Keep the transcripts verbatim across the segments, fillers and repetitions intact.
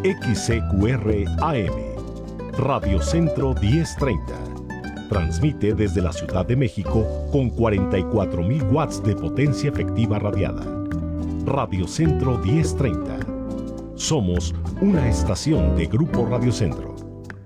X C Q R A M, Radio Centro diez treinta. Transmite desde la Ciudad de México con cuarenta y cuatro mil watts de potencia efectiva radiada. Radio Centro diez treinta. Somos una estación de Grupo Radio Centro.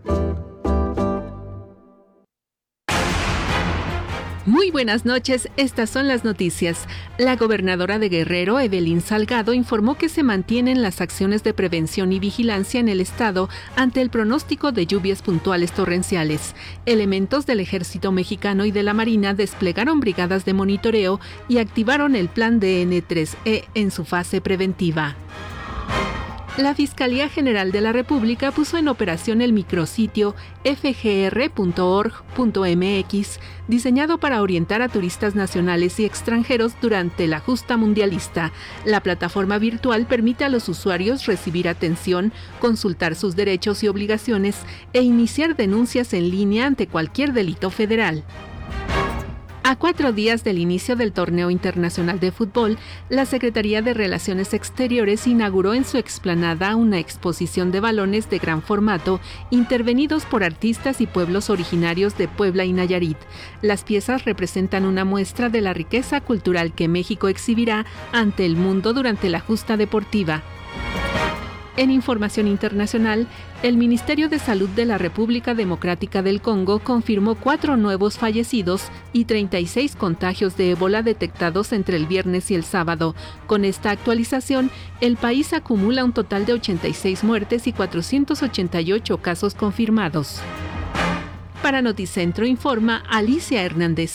Muy buenas noches, estas son las noticias. La gobernadora de Guerrero, Evelyn Salgado, informó que se mantienen las acciones de prevención y vigilancia en el estado ante el pronóstico de lluvias puntuales torrenciales. Elementos del Ejército Mexicano y de la Marina desplegaron brigadas de monitoreo y activaron el plan D N tres E en su fase preventiva. La Fiscalía General de la República puso en operación el micrositio f g r punto org punto m x, diseñado para orientar a turistas nacionales y extranjeros durante la justa mundialista. La plataforma virtual permite a los usuarios recibir atención, consultar sus derechos y obligaciones e iniciar denuncias en línea ante cualquier delito federal. A cuatro días del inicio del Torneo Internacional de Fútbol, la Secretaría de Relaciones Exteriores inauguró en su explanada una exposición de balones de gran formato intervenidos por artistas y pueblos originarios de Puebla y Nayarit. Las piezas representan una muestra de la riqueza cultural que México exhibirá ante el mundo durante la justa deportiva. En información internacional, el Ministerio de Salud de la República Democrática del Congo confirmó cuatro nuevos fallecidos y treinta y seis contagios de ébola detectados entre el viernes y el sábado. Con esta actualización, el país acumula un total de ochenta y seis muertes y cuatrocientos ochenta y ocho casos confirmados. Para Noticentro informa Alicia Hernández.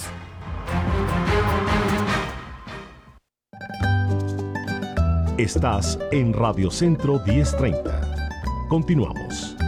Estás en Radio Centro diez treinta. Continuamos.